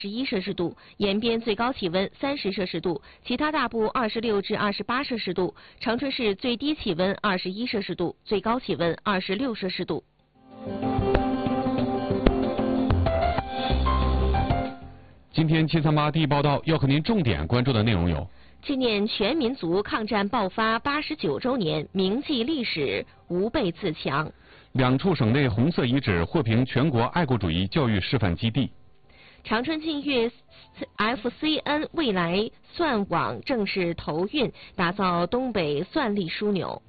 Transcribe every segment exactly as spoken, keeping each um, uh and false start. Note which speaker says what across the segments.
Speaker 1: 十一摄氏度，延边最高气温三十摄氏度，其他大部二十六至二十八摄氏度。长春市最低气温二十一摄氏度，最高气温二十六摄氏度。
Speaker 2: 今天七三八第一报道要和您重点关注的内容有：
Speaker 1: 纪念全民族抗战爆发八十九周年，铭记历史，吾辈自强；
Speaker 2: 两处省内红色遗址获评全国爱国主义教育示范基地；
Speaker 1: 长春近月 F C N 未来算网正式投运，打造东北算力枢纽。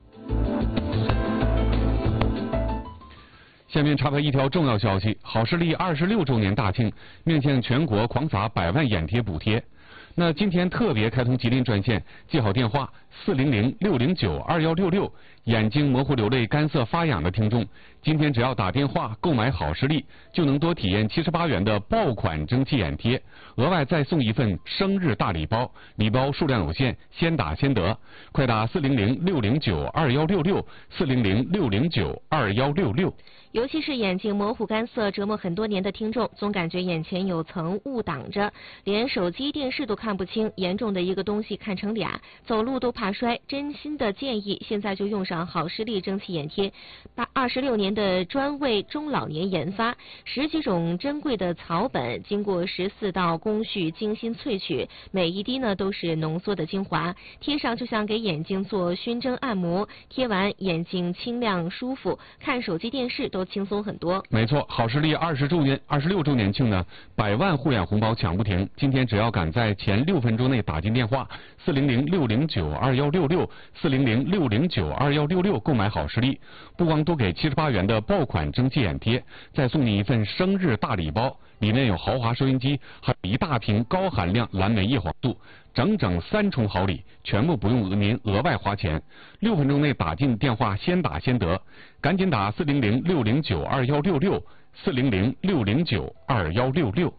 Speaker 2: 下面插播一条重要消息：好视力二十六周年大庆，面向全国狂撒百万眼贴补贴。那今天特别开通吉林专线，记好电话四零零六零九二幺六六。眼睛模糊、流泪、干涩、发痒的听众，今天只要打电话购买好视力，就能多体验七十八元的爆款蒸汽眼贴，额外再送一份生日大礼包，礼包数量有限，先打先得。快打四零零六零九二幺六六，四零零六零九二幺六六。
Speaker 1: 尤其是眼睛模糊干涩折磨很多年的听众，总感觉眼前有层雾挡着，连手机电视都看不清，严重的一个东西看成俩，走路都怕摔。真心的建议现在就用上好视力蒸汽眼贴，把二十六年的专为中老年研发，十几种珍贵的草本，经过十四道工序精心萃取，每一滴呢都是浓缩的精华，贴上就像给眼睛做熏蒸按摩，贴完眼睛清亮舒服，看手机电视都轻松很多。
Speaker 2: 没错，好视力二十周年、二十六周年庆呢，百万护眼红包抢不停。今天只要赶在前六分钟内打进电话四零零六零九二幺六六，四零零六零九二幺六六购买好视力，不光多给七十八元的爆款蒸汽眼贴，再送你一份生日大礼包，里面有豪华收音机，还有一大瓶高含量蓝莓叶黄素，整整三重好礼，全部不用您额外花钱。六分钟内打进电话，先打先得，赶紧打四零零六零九二幺六六，四零零六零九二幺六六。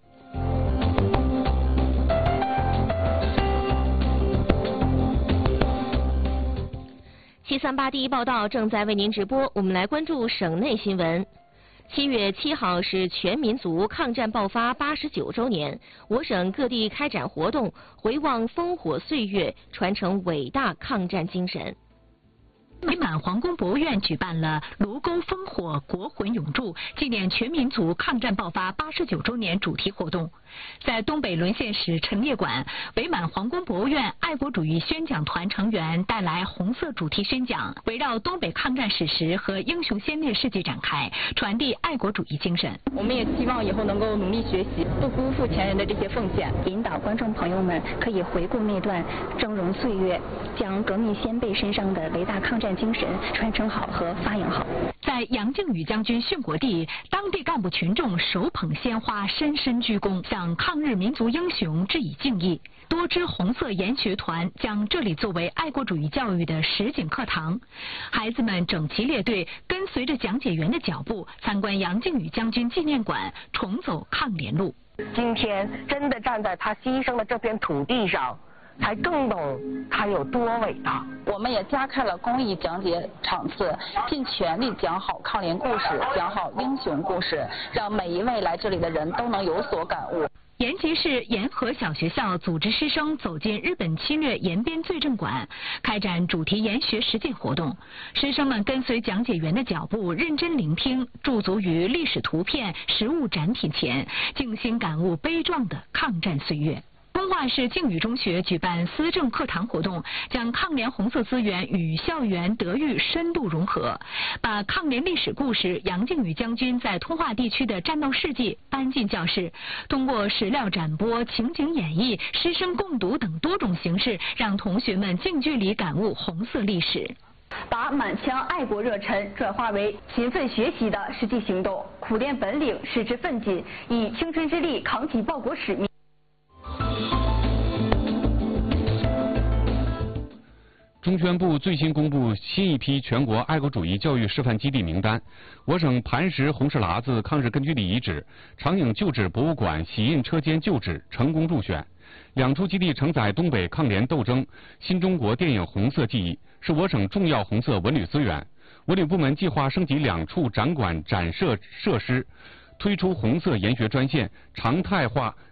Speaker 1: 七三八第一报道正在为您直播，我们来关注省内新闻。七月七号是全民族抗战爆发八十九周年，我省各地开展活动，回望烽火岁月，传承伟大抗战精神。
Speaker 3: 北满皇宫博物院举办了卢沟烽火，国魂永驻，纪念全民族抗战爆发八十九周年主题活动。在东北沦陷史陈列馆，北满皇宫博物院爱国主义宣讲团成员带来红色主题宣讲，围绕东北抗战史实和英雄先烈事迹展开，传递爱国主义精神。
Speaker 4: 我们也希望以后能够努力学习，不辜负前人的这些奉献，
Speaker 5: 引导观众朋友们可以回顾那段峥嵘岁月，将革命先辈身上的伟大抗战精神传承好和发扬好。
Speaker 3: 在杨靖宇将军殉国地，当地干部群众手捧鲜花，深深鞠躬，向抗日民族英雄致以敬意。多支红色研学团将这里作为爱国主义教育的实景课堂，孩子们整齐列队，跟随着讲解员的脚步，参观杨靖宇将军纪念馆，重走抗联路。
Speaker 6: 今天真的站在他牺牲的这片土地上，才更懂他有多伟大。
Speaker 4: 我们也加开了公益讲解场次，尽全力讲好抗联故事，讲好英雄故事，让每一位来这里的人都能有所感悟。
Speaker 3: 延吉市沿河小学校组织师生走进日本侵略延边罪证馆，开展主题研学实践活动。师生们跟随讲解员的脚步，认真聆听，驻足于历史图片、实物展品前，静心感悟悲壮的抗战岁月。通化市靖宇中学举办思政课堂活动，将抗联红色资源与校园德育深度融合，把抗联历史故事、杨靖宇将军在通化地区的战斗事迹搬进教室，通过史料展播、情景演绎、师生共读等多种形式，让同学们近距离感悟红色历史。
Speaker 7: 把满腔爱国热忱转化为勤奋学习的实际行动，苦练本领，矢志奋进，以青春之力扛起报国使命。
Speaker 2: 中宣部最新公布新一批全国爱国主义教育示范基地名单，我省磐石红石喇子抗日根据地遗址、长影旧址博物馆洗印车间旧址成功入选。两处基地承载东北抗联斗争、新中国电影红色记忆，是我省重要红色文旅资源。文旅部门计划升级两处展馆展设设施，推出红色研学专线，常态化